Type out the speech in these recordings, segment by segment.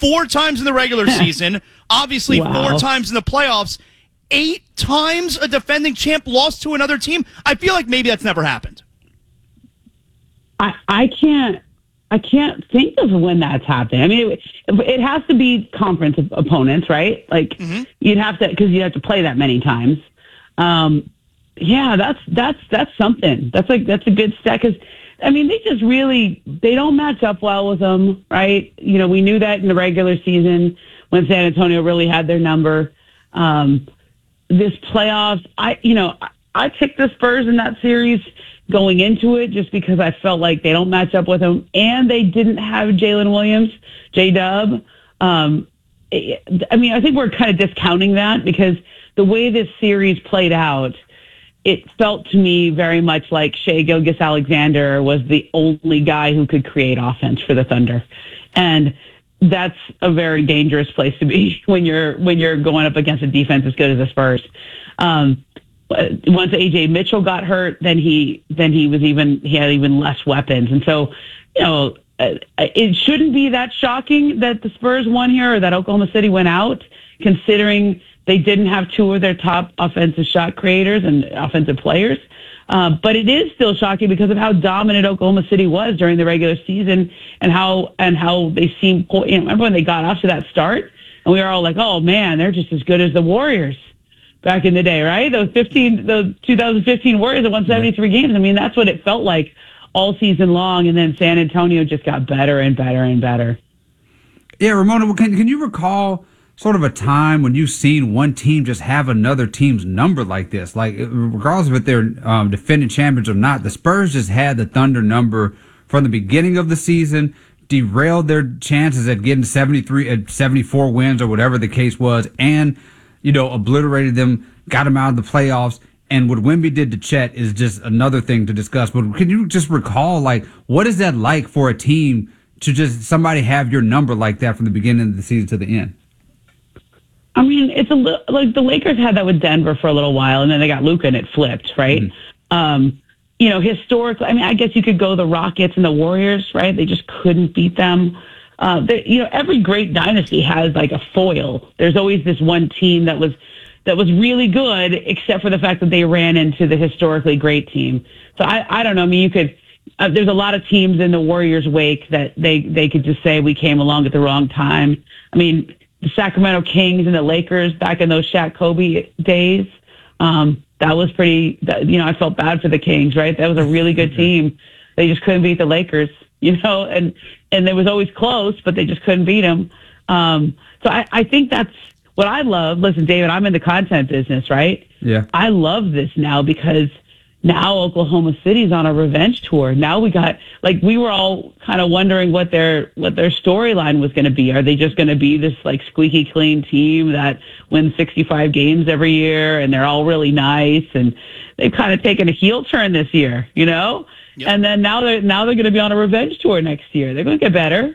4 times in the regular season, obviously 4 times in the playoffs. 8 times a defending champ lost to another team. I feel like maybe that's never happened. I can't think of when that's happened. I mean, it has to be conference opponents, right? Like you'd have to, because you have to play that many times. Yeah, that's something. That's a good stat, because I mean, they don't match up well with them, right? You know, we knew that in the regular season when San Antonio really had their number. This playoffs, I picked the Spurs in that series going into it just because I felt like they don't match up with them, and they didn't have Jalen Williams, J-Dub. I mean, I think we're kind of discounting that because the way this series played out, it felt to me very much like Shai Gilgeous-Alexander was the only guy who could create offense for the Thunder. And that's a very dangerous place to be when you're going up against a defense as good as the Spurs. Once AJ Mitchell got hurt, then he had even less weapons. And so, it shouldn't be that shocking that the Spurs won here or that Oklahoma City went out, considering they didn't have 2 of their top offensive shot creators and offensive players. But it is still shocking because of how dominant Oklahoma City was during the regular season and how they seemed. Remember when they got off to that start and we were all like, "Oh man, they're just as good as the Warriors back in the day, right?" Those 2015 Warriors that won 73 games. I mean, that's what it felt like all season long. And then San Antonio just got better and better and better. Yeah, Ramona, can you recall sort of a time when you've seen one team just have another team's number like this? Like, regardless of if they're defending champions or not, the Spurs just had the Thunder number from the beginning of the season, derailed their chances at getting 74 wins or whatever the case was, and, obliterated them, got them out of the playoffs. And what Wemby did to Chet is just another thing to discuss. But can you just recall, what is that like for a team to just somebody have your number like that from the beginning of the season to the end? I mean, it's like the Lakers had that with Denver for a little while, and then they got Luka and it flipped, right? Mm-hmm. Historically, I mean, I guess you could go the Rockets and the Warriors, right? They just couldn't beat them. Every great dynasty has like a foil. There's always this one team that was really good, except for the fact that they ran into the historically great team. So I don't know. I mean, you could. There's a lot of teams in the Warriors' wake that they could just say we came along at the wrong time. I mean, the Sacramento Kings and the Lakers back in those Shaq Kobe days. That was pretty, I felt bad for the Kings, right? That was a really good team. They just couldn't beat the Lakers, and it was always close, but they just couldn't beat them. So I think that's what I love. Listen, David, I'm in the content business, right? Yeah. I love this now because now Oklahoma City's on a revenge tour. Now we were all kind of wondering what their storyline was going to be. Are they just going to be this like squeaky clean team that wins 65 games every year and they're all really nice, and they've kind of taken a heel turn this year, Yep. And then now they're going to be on a revenge tour next year. They're going to get better.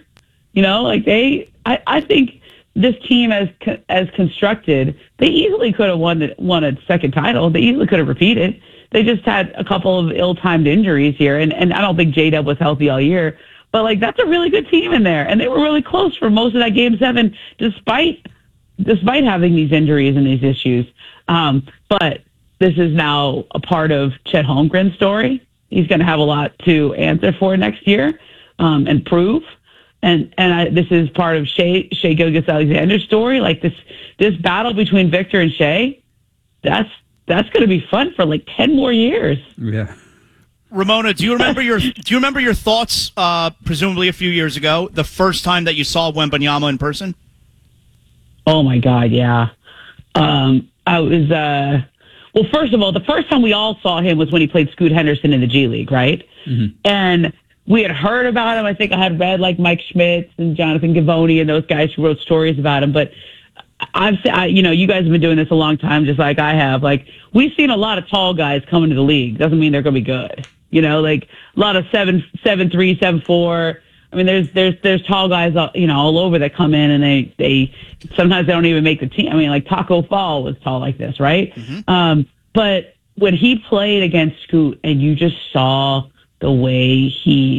I think this team as constructed, they easily could have won a second title. They easily could have repeated. They just had a couple of ill-timed injuries here, and I don't think J-Dub was healthy all year. But, that's a really good team in there, and they were really close for most of that Game 7, despite having these injuries and these issues. But this is now a part of Chet Holmgren's story. He's going to have a lot to answer for next year and prove. And this is part of Shai Gilgeous-Alexander's story. Like this battle between Victor and Shai, that's going to be fun for 10 more years. Yeah. Ramona, do you remember your thoughts? Presumably a few years ago, the first time that you saw Wembanyama in person. Oh my God, yeah. I was. Well, first of all, the first time we all saw him was when he played Scoot Henderson in the G League, right? Mm-hmm. And we had heard about him. I think I had read Mike Schmitz and Jonathan Givony and those guys who wrote stories about him. But you guys have been doing this a long time, just like I have. We've seen a lot of tall guys come into the league. Doesn't mean they're going to be good. A lot of 7'3", 7'4". I mean, there's tall guys, all over that come in, and they sometimes they don't even make the team. I mean, Taco Fall was tall like this, right? Mm-hmm. But when he played against Scoot, and you just saw the way he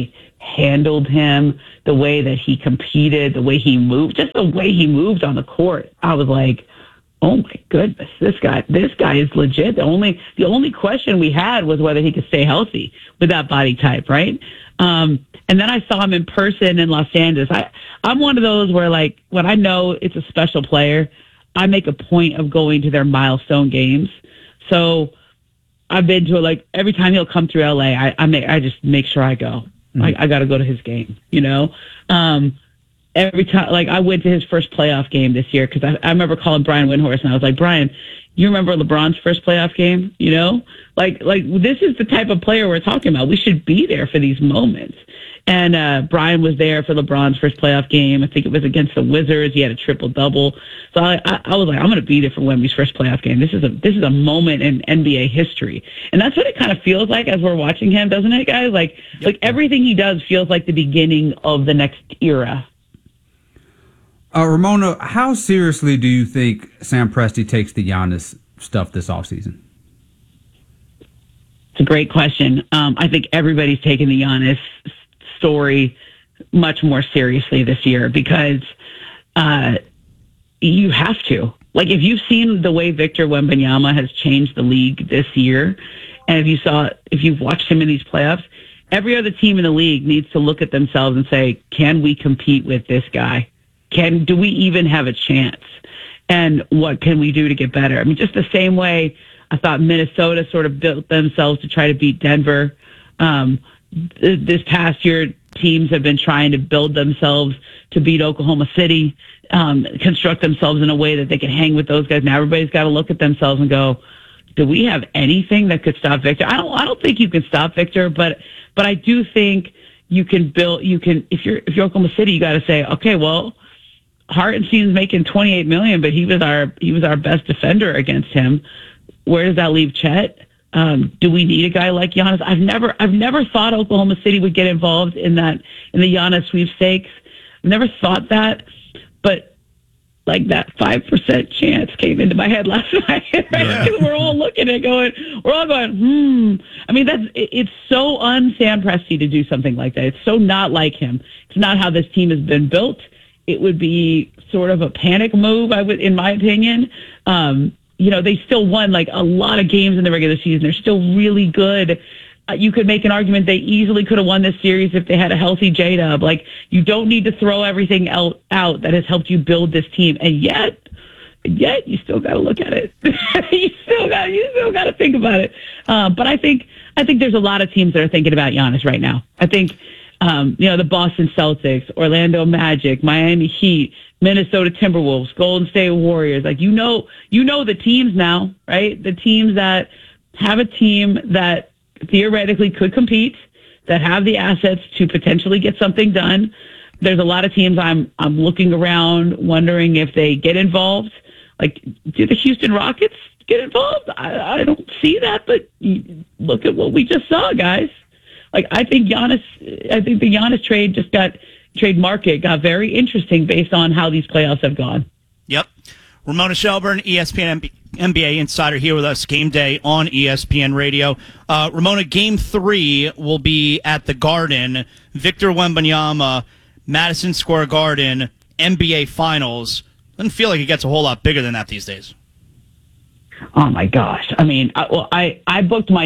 handled him, the way that he competed, the way he moved, just the way he moved on the court. I was like, oh my goodness, this guy is legit. The only question we had was whether he could stay healthy with that body type, right? And then I saw him in person in Los Angeles. I'm one of those where, like, when I know it's a special player, I make a point of going to their milestone games. So I've been to like every time he'll come through LA, I just make sure I go. I got to go to his game, you know? Every time, like I went to his first playoff game this year because I remember calling Brian Windhorst and I was like, Brian, you remember LeBron's first playoff game? You know, like this is the type of player we're talking about. We should be there for these moments. And Brian was there for LeBron's first playoff game. I think it was against the Wizards. He had a triple-double. So I was like, I'm going to be there for Wemby's first playoff game. This is a moment in NBA history. And that's what it kind of feels like as we're watching him, doesn't it, guys? Like everything he does feels like the beginning of the next era. Ramona, how seriously do you think Sam Presti takes the Giannis stuff this offseason? It's a great question. I think everybody's taking the Giannis story much more seriously this year because you have to. Like, if you've seen the way Victor Wembanyama has changed the league this year, and if you've watched him in these playoffs, every other team in the league needs to look at themselves and say, can we compete with this guy? Do we even have a chance? And what can we do to get better? I mean, just the same way I thought Minnesota sort of built themselves to try to beat Denver. This past year, teams have been trying to build themselves to beat Oklahoma City, construct themselves in a way that they can hang with those guys. Now everybody's got to look at themselves and go, do we have anything that could stop Victor? I don't think you can stop Victor, but I do think you can build. If you're Oklahoma City, you got to say, okay, well, Hartenstein's making $28 million, but he was our best defender against him. Where does that leave Chet? Do we need a guy like Giannis? I've never thought Oklahoma City would get involved in the Giannis sweepstakes. I've never thought that, but like that 5% chance came into my head last night. Right? We're all looking at we're all going, I mean, it's so un-Sam Presti to do something like that. It's so not like him. It's not how this team has been built. It would be sort of a panic move, in my opinion. They still won like a lot of games in the regular season. They're still really good. You could make an argument they easily could have won this series if they had a healthy J-Dub. Like, you don't need to throw everything out that has helped you build this team. And yet you still got to look at it. you still got to think about it. But I think there's a lot of teams that are thinking about Giannis right now. I think, the Boston Celtics, Orlando Magic, Miami Heat, Minnesota Timberwolves, Golden State Warriors. Like, you know the teams now, right? The teams that have a team that theoretically could compete, that have the assets to potentially get something done. There's a lot of teams I'm looking around wondering if they get involved. Like, do the Houston Rockets get involved? I don't see that, but look at what we just saw, guys. Like, I think the Giannis trade market got very interesting based on how these playoffs have gone. Yep. Ramona Shelburne, ESPN NBA insider, here with us game day on ESPN Radio. Ramona, Game 3 will be at the Garden. Victor Wembanyama, Madison Square Garden, NBA Finals. Doesn't feel like it gets a whole lot bigger than that these days. Oh my gosh! I mean, I booked my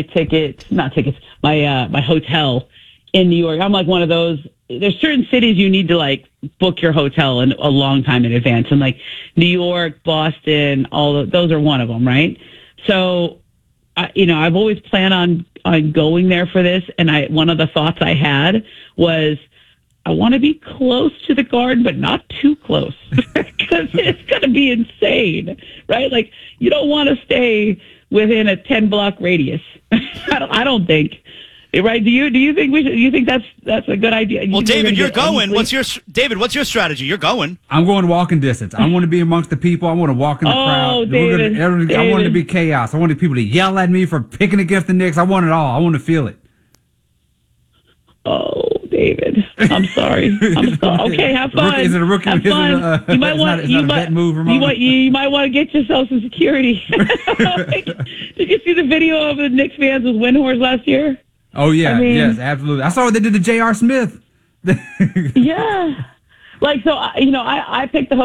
my hotel in New York. I'm like one of those. There's certain cities you need to like book your hotel in a long time in advance, and like New York, Boston, those are one of them, right? So, I've always planned on going there for this, and one of the thoughts I had was, I want to be close to the Garden, but not too close, because it's going to be insane, right? Like, you don't want to stay within a 10-block radius. I don't think, right? Do you think do you think that's a good idea? Well, David, you're going. What's your strategy? You're going. I'm going walking distance. I want to be amongst the people. I want to walk in the crowd. David, I want it to be chaos. I want the people to yell at me for picking against the Knicks. I want it all. I want to feel it. Oh, David, I'm sorry. Okay, have fun. Is it a rookie? Have fun. You might want to You might want to get yourself some security. Did you see the video of the Knicks fans with Windhorst last year? Oh yeah, yes, absolutely. I saw what they did to J.R. Smith. Yeah. Like, so, I picked the